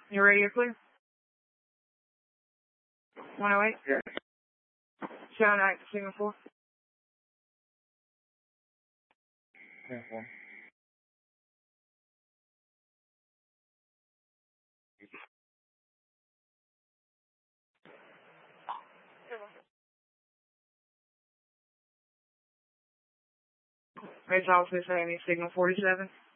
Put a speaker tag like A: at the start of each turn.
A: You ready to clear? 108?
B: Yeah.
A: Sound active, signal 4.
B: Yeah, 4.
A: Base office, Amy, signal 47.